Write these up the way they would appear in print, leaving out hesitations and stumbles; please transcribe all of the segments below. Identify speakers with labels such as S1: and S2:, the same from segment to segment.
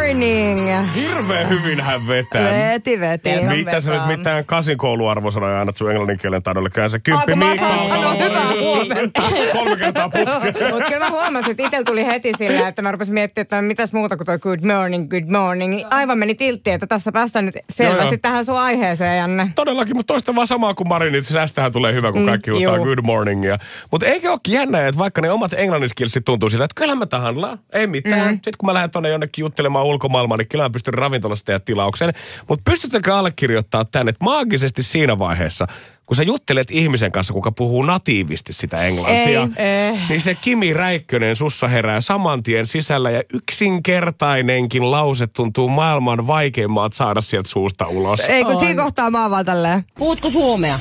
S1: morning.
S2: Hirveän hyvin hän vetää.
S1: Veti.
S2: Mitä sä nyt mitään 8 kouluarvosanoja annat sun englannin kielen taidolle? Kyllä se 10
S1: Miikka. Hyvää huomenta.
S2: 3 kertaa putkeen.
S3: Mutta kyllä mä huomasin, että itsellä tuli heti sillä, että mä rupesin miettimään, että mitäs muuta kuin toi good morning. Aivan meni tilttiin, että tässä päästään nyt selvästi tähän sun aiheeseen, Janne.
S2: Todellakin, mutta toista vaan samaa kuin Marinit. Sästähän tulee hyvä, kun kaikki huutaa good morningia. Mutta eikö olekin jännä, että vaikka ne omat englanniskilsit tuntuu siltä, että kyllä mä tahanlaan, ei mitään. Sitten kun mä lähden tonne jonnekin juttelemaan ulkomaailmaan, niin kyllä mä pystyn ravintolasta tehdä tilauksen. Mutta pystyttekö allekirjoittaa tänne, että maagisesti siinä vaiheessa, kun sä juttelet ihmisen kanssa, kuka puhuu natiivisti sitä englantia, niin se Kimi Räikkönen sussa herää saman tien sisällä ja yksinkertainenkin lause tuntuu maailman vaikeimmat saada sieltä suusta ulos.
S1: Ei kun siinä kohtaa mä oon vaan tälleen.
S4: Puhutko suomea?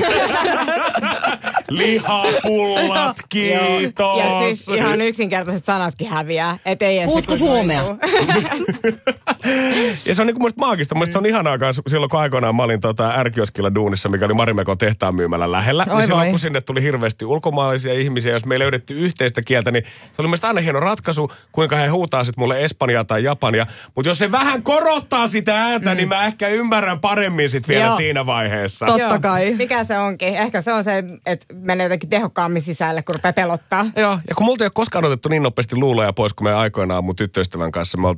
S2: Lihapullat, kiitos.
S3: Ja siis ihan yksinkertaiset sanatkin häviää. Et ei edes
S4: Puhutko suomea?
S2: Ja se on niin kuin musta maagista. Musta se on ihanaa silloin, kun aikoinaan mä olin R-kioskilla duunissa, mikä oli Marimekon tehtaan myymällä lähellä. Niin silloin, kun sinne tuli hirveästi ulkomaalaisia ihmisiä, jos me ei löydetty yhteistä kieltä, niin se oli mielestäni aina hieno ratkaisu, kuinka he huutaa sitten mulle espanjaa tai japania. Mutta jos se vähän korottaa sitä ääntä, niin mä ehkä ymmärrän paremmin sitten vielä siinä vaiheessa.
S1: Totta kai.
S3: Mikä se onkin? Ehkä se on se, että menee jotenkin tehokkaammin sisälle, kun rupeaa pelottaa.
S2: Joo, ja kun multa ei ole koskaan otettu niin nopeasti luuloja pois, kun me aikoinaan mun tyttöystävän kanssa, me